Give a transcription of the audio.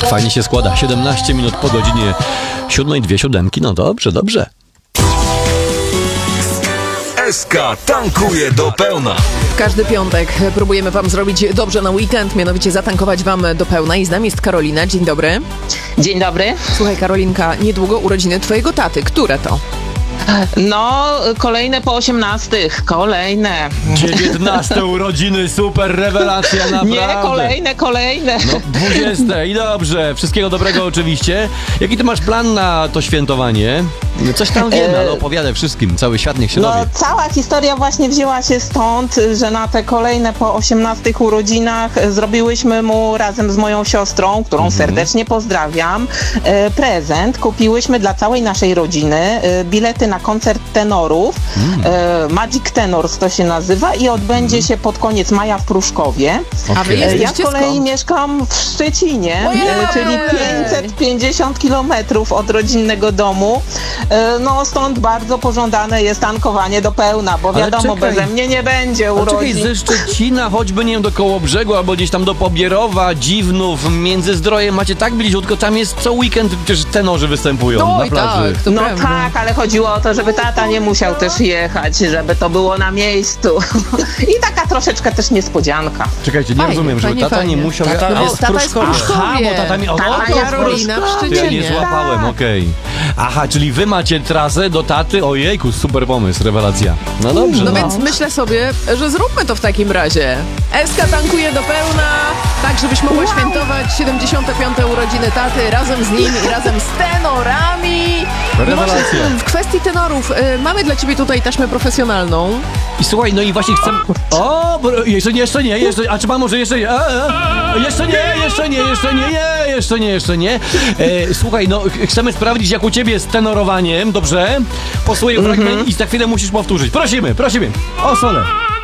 Fajnie się składa. 17 minut po godzinie 7, 2 siódemki. No dobrze, dobrze. SK tankuje do pełna. Każdy piątek próbujemy wam zrobić dobrze na weekend, mianowicie zatankować wam do pełna. I z nami jest Karolina. Dzień dobry. Dzień dobry. Słuchaj, Karolinka, niedługo urodziny twojego taty. Które to? No, kolejne po 18. Kolejne. 19 urodziny, super rewelacja, naprawdę. Nie, kolejne. No, 20 i dobrze. Wszystkiego dobrego oczywiście. Jaki ty masz plan na to świętowanie? Coś tam wiemy, ale opowiadaj wszystkim. Cały świat niech się No, dowie. cała historia właśnie wzięła się stąd, że na te kolejne po 18 urodzinach zrobiłyśmy mu razem z moją siostrą, którą serdecznie pozdrawiam, prezent. Kupiłyśmy dla całej naszej rodziny bilety na koncert tenorów. Magic Tenors to się nazywa i odbędzie się pod koniec maja w Pruszkowie. A wy Ja z jesteście kolei skąd? mieszkam w Szczecinie, Ojej! czyli 550 kilometrów od rodzinnego domu. No stąd bardzo pożądane jest tankowanie do pełna, bo Ale wiadomo, czekaj. beze mnie nie będzie Ale czekaj, urodzin. ze Szczecina, choćby nie wiem, do Kołobrzegu, albo gdzieś tam do Pobierowa, Dziwnów, Międzyzdroje, macie tak bliziutko, tam jest co weekend przecież tenorzy występują No na i plaży. tak, to No prawda. tak, ale chodziło o to, żeby tata nie musiał też jechać, żeby to było na miejscu. I taka troszeczkę też niespodzianka. Czekajcie, nie Fajnie, rozumiem, żeby fajnie, tata nie fajnie. musiał... Tata a jest w Pruszkowie. Aha, bo tata mi... Tata A Karolina w To ja nie Szczecinie. złapałem, okej. Aha, czyli wy macie trasę do taty, ojejku, super pomysł, rewelacja. No dobrze, No więc myślę sobie, że zróbmy to w takim razie. SK tankuje do pełna, tak żebyś mogła świętować 75. urodziny taty razem z nim i razem z tenorami. Rewelacja. No właśnie, w kwestii tenorów mamy dla ciebie tutaj taśmę profesjonalną. I słuchaj, no i właśnie chcę... O, jeszcze nie, a czy pan może jeszcze nie? Jeszcze nie. Słuchaj, no chcemy sprawdzić, jak u ciebie z tenorowaniem, dobrze? Posłuchaj fragment i za chwilę musisz powtórzyć. Prosimy. O solę.